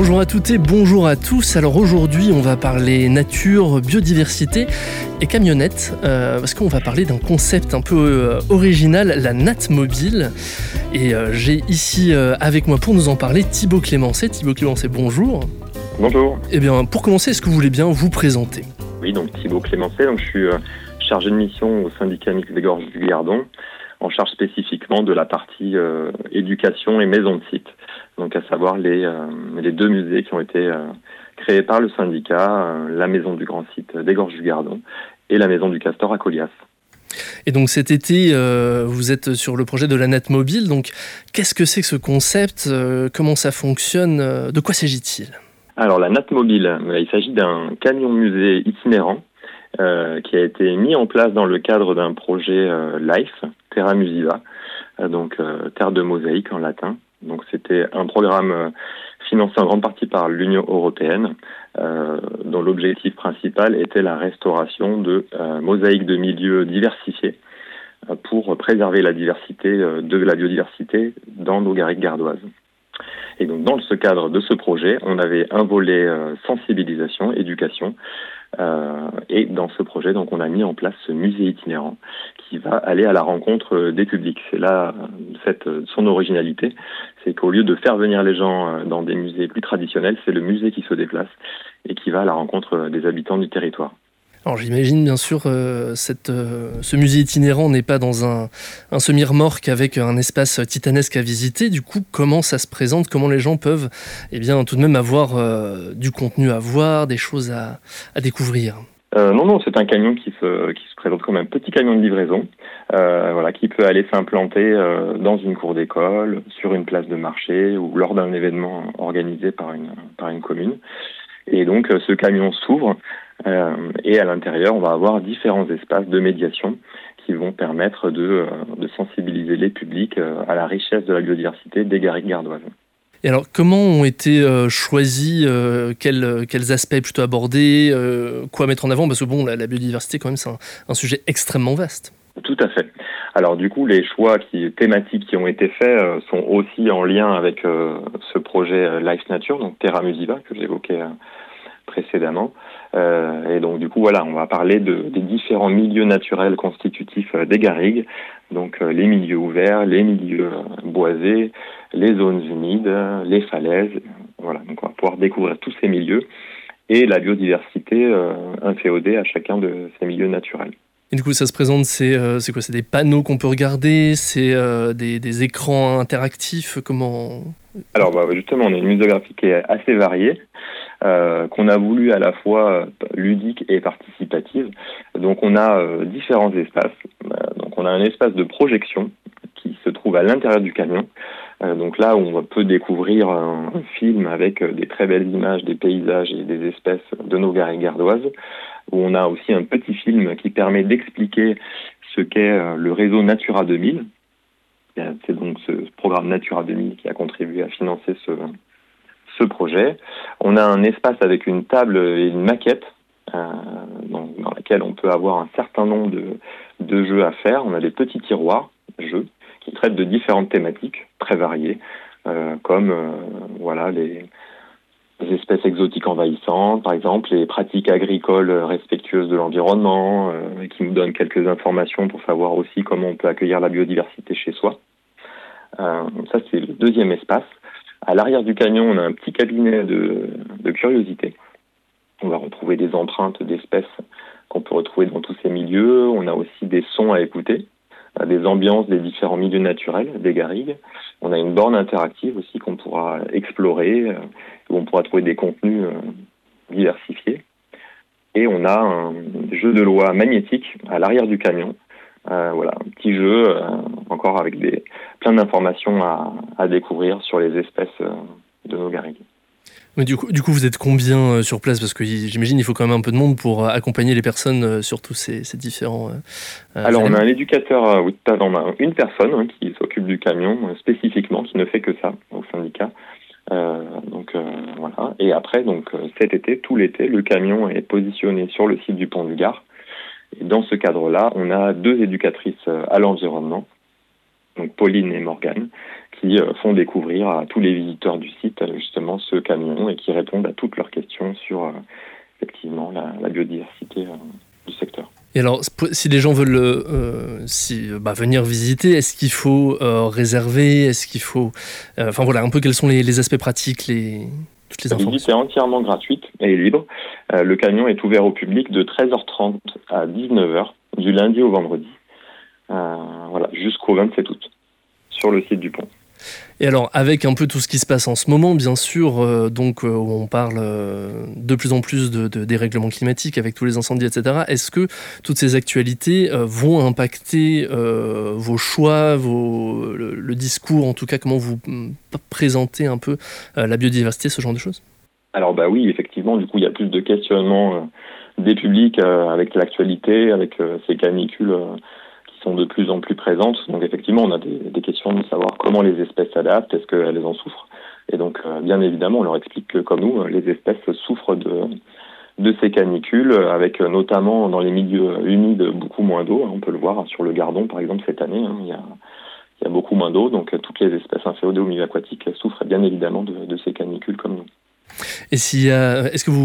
Bonjour à toutes et bonjour à tous. Alors aujourd'hui, on va parler nature, biodiversité et camionnette, parce qu'on va parler d'un concept un peu original, la Natmobile. Et j'ai ici avec moi pour nous en parler Thibaut Clémencé. Thibaut Clémencé, bonjour. Bonjour. Eh bien, pour commencer, est-ce que vous voulez bien vous présenter ? Oui, donc Thibaut Clémencé, donc je suis chargé de mission au syndicat mixte des Gorges du Gardon, en charge spécifiquement de la partie éducation et maison de site. Donc à savoir les deux musées qui ont été créés par le syndicat, la maison du grand site des Gorges du Gardon et la maison du Castor à Colias. Et donc cet été, vous êtes sur le projet de la Natmobile. Donc qu'est-ce que c'est que ce concept ? Comment ça fonctionne ? De quoi s'agit-il ? Alors la Natmobile, il s'agit d'un camion musée itinérant qui a été mis en place dans le cadre d'un projet LIFE, Terra Musiva, donc terre de mosaïque en latin. Donc c'était un programme financé en grande partie par l'Union européenne, dont l'objectif principal était la restauration de mosaïques de milieux diversifiés pour préserver la diversité de la biodiversité dans nos garrigues gardoises. Et donc dans ce cadre de ce projet, on avait un volet sensibilisation, éducation, et dans ce projet, donc, on a mis en place ce musée itinérant qui va aller à la rencontre des publics. C'est là son originalité, c'est qu'au lieu de faire venir les gens dans des musées plus traditionnels, c'est le musée qui se déplace et qui va à la rencontre des habitants du territoire. Alors j'imagine bien sûr ce musée itinérant n'est pas dans un semi-remorque avec un espace titanesque à visiter. Du coup, comment ça se présente ? Comment les gens peuvent tout de même avoir du contenu à voir, des choses à découvrir ? Non, c'est un camion qui se présente comme un petit camion de livraison, qui peut aller s'implanter dans une cour d'école, sur une place de marché ou lors d'un événement organisé par une commune. Et donc ce camion s'ouvre et à l'intérieur on va avoir différents espaces de médiation qui vont permettre de sensibiliser les publics à la richesse de la biodiversité des garrigues gardoises. Et alors comment ont été choisis quels aspects plutôt abordés, quoi mettre en avant ? Parce que la biodiversité quand même c'est un sujet extrêmement vaste. Tout à fait. Alors du coup, les choix thématiques qui ont été faits sont aussi en lien avec ce projet Life Nature, donc Terra Musiva que j'évoquais précédemment. Et donc du coup, on va parler des différents milieux naturels constitutifs des garrigues, donc les milieux ouverts, les milieux boisés, les zones humides, les falaises. Donc on va pouvoir découvrir tous ces milieux et la biodiversité inféodée à chacun de ces milieux naturels. Et du coup, ça se présente, c'est quoi ? C'est des panneaux qu'on peut regarder ? C'est des écrans interactifs ? Comment ? Alors, justement, on a une muséographie qui est assez variée, qu'on a voulu à la fois ludique et participative. Donc, on a différents espaces. Donc, on a un espace de projection qui se trouve à l'intérieur du camion. Donc là, on peut découvrir un film avec des très belles images, des paysages et des espèces de nos garrigues gardoises, où on a aussi un petit film qui permet d'expliquer ce qu'est le réseau Natura 2000. C'est donc ce programme Natura 2000 qui a contribué à financer ce projet. On a un espace avec une table et une maquette dans laquelle on peut avoir un certain nombre de jeux à faire. On a des petits tiroirs, jeux, qui traitent de différentes thématiques très variées, comme les espèces exotiques envahissantes, par exemple, les pratiques agricoles respectueuses de l'environnement, qui nous donnent quelques informations pour savoir aussi comment on peut accueillir la biodiversité chez soi. Ça, c'est le deuxième espace. À l'arrière du camion, on a un petit cabinet de curiosité. On va retrouver des empreintes d'espèces qu'on peut retrouver dans tous ces milieux. On a aussi des sons à écouter, des ambiances des différents milieux naturels, des garrigues. On a une borne interactive aussi qu'on pourra explorer, où on pourra trouver des contenus diversifiés. Et on a un jeu de loi magnétique à l'arrière du camion. Un petit jeu, encore avec plein d'informations à découvrir sur les espèces de nos garrigues. Mais du coup, vous êtes combien sur place ? Parce que j'imagine qu'il faut quand même un peu de monde pour accompagner les personnes sur tous ces différents... Alors, on a un éducateur, on a une personne qui s'occupe du camion spécifiquement, qui ne fait que ça au syndicat. Et après, cet été, tout l'été, le camion est positionné sur le site du Pont du Gard. Et dans ce cadre-là, on a 2 éducatrices à l'environnement, donc Pauline et Morgane, qui qui font découvrir à tous les visiteurs du site justement ce camion et qui répondent à toutes leurs questions sur effectivement la biodiversité du secteur. Et alors, si les gens veulent venir visiter, est-ce qu'il faut réserver? Est-ce qu'il faut... Enfin voilà, un peu quels sont les aspects pratiques, toutes les informations. La visite est entièrement gratuite et libre. Le camion est ouvert au public de 13h30 à 19h, du lundi au vendredi, jusqu'au 27 août, sur le site du pont. Et alors, avec un peu tout ce qui se passe en ce moment, bien sûr, où on parle de plus en plus de dérèglement climatique avec tous les incendies, etc., est-ce que toutes ces actualités vont impacter vos choix, le discours, en tout cas, comment vous présentez un peu la biodiversité, ce genre de choses? Alors oui, effectivement, du coup, il y a plus de questionnements des publics avec l'actualité, avec ces canicules sont de plus en plus présentes. Donc effectivement, on a des questions de savoir comment les espèces s'adaptent, est-ce qu'elles en souffrent. Et donc, bien évidemment, on leur explique que, comme nous, les espèces souffrent de ces canicules, avec notamment dans les milieux humides beaucoup moins d'eau. On peut le voir sur le Gardon, par exemple, cette année, il y a beaucoup moins d'eau. Donc toutes les espèces inféodées au milieu aquatique souffrent bien évidemment de ces canicules comme nous. Et est-ce que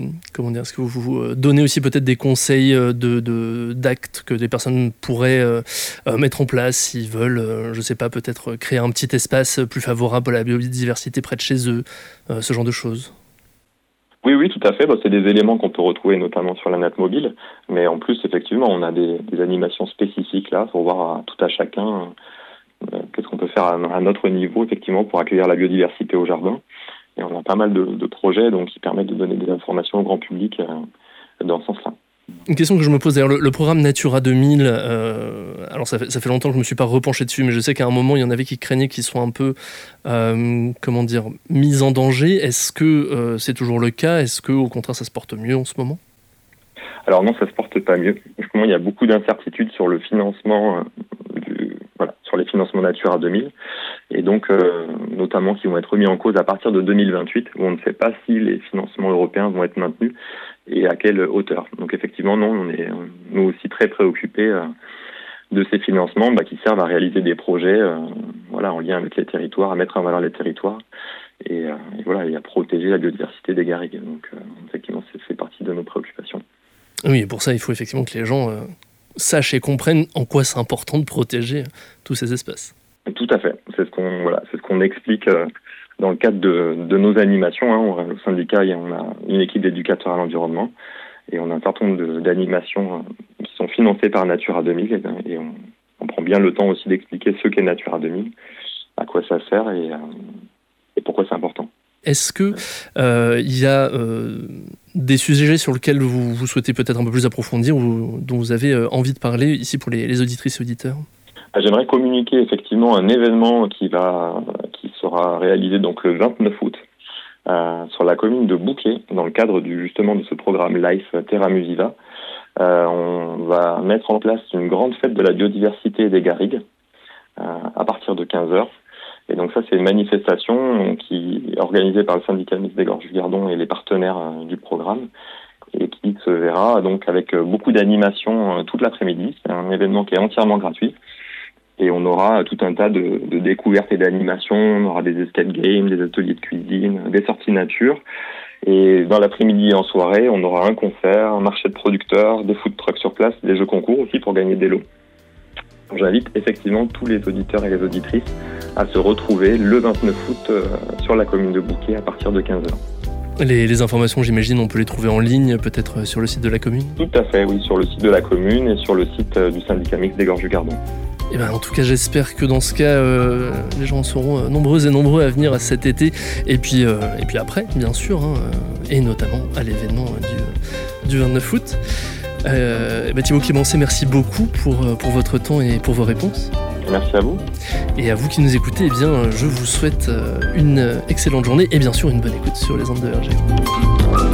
vous donnez aussi peut-être des conseils d'actes que des personnes pourraient mettre en place s'ils veulent, je sais pas, peut-être créer un petit espace plus favorable à la biodiversité près de chez eux, ce genre de choses? Oui, tout à fait. C'est des éléments qu'on peut retrouver notamment sur la natte mobile, mais en plus, effectivement, on a des animations spécifiques là pour voir tout à chacun qu'est-ce qu'on peut faire à notre niveau, effectivement, pour accueillir la biodiversité au jardin. Et on a pas mal de projets qui permettent de donner des informations au grand public dans ce sens-là. Une question que je me pose, d'ailleurs, le programme Natura 2000, alors ça fait longtemps que je ne me suis pas repenché dessus, mais je sais qu'à un moment, il y en avait qui craignaient qu'ils soient un peu, mis en danger. Est-ce que c'est toujours le cas? Est-ce qu'au contraire, ça se porte mieux en ce moment? Alors non, ça se porte pas mieux. Justement, il y a beaucoup d'incertitudes sur le financement sur les financements Natura 2000, et donc notamment qui vont être remis en cause à partir de 2028, où on ne sait pas si les financements européens vont être maintenus et à quelle hauteur. Donc effectivement, non, on est nous aussi très préoccupés de ces financements qui servent à réaliser des projets en lien avec les territoires, à mettre en valeur les territoires et à protéger la biodiversité des garrigues. Donc effectivement, ça fait partie de nos préoccupations. Oui, et pour ça, il faut effectivement que les gens sachent et comprennent en quoi c'est important de protéger tous ces espaces. Tout à fait. C'est ce qu'on explique dans le cadre de nos animations. Au syndicat, on a une équipe d'éducateurs à l'environnement et on a un certain nombre d'animations qui sont financées par Natura 2000 et on prend bien le temps aussi d'expliquer ce qu'est Natura 2000, à quoi ça sert et pourquoi c'est important. Est-ce que il y a des sujets sur lesquels vous souhaitez peut-être un peu plus approfondir ou dont vous avez envie de parler ici pour les auditrices et auditeurs? J'aimerais communiquer effectivement un événement qui sera réalisé donc le 29 août sur la commune de Bouquet dans le cadre justement de ce programme Life Terra Musiva. On va mettre en place une grande fête de la biodiversité des garrigues à partir de 15h. Et donc ça, c'est une manifestation qui est organisée par le syndicat mixte des Gorges du Gardon et les partenaires du programme et qui se verra donc avec beaucoup d'animations toute l'après-midi. C'est un événement qui est entièrement gratuit et on aura tout un tas de découvertes et d'animations. On aura des escape games, des ateliers de cuisine, des sorties nature. Et dans l'après-midi et en soirée, on aura un concert, un marché de producteurs, des food trucks sur place, des jeux concours aussi pour gagner des lots. J'invite effectivement tous les auditeurs et les auditrices à se retrouver le 29 août sur la commune de Bouquet à partir de 15h. Les informations, j'imagine, on peut les trouver en ligne, peut-être sur le site de la commune? Tout à fait, oui, sur le site de la commune et sur le site du syndicat mixte des Gorges du Gardon. En tout cas, j'espère que dans ce cas, les gens seront nombreux et nombreux à venir cet été. Et puis après, bien sûr, et notamment à l'événement du 29 août. Thibaut Clémencé, merci beaucoup pour votre temps et pour vos réponses. Merci à vous. Et à vous qui nous écoutez, je vous souhaite une excellente journée et bien sûr une bonne écoute sur les ondes de RGO.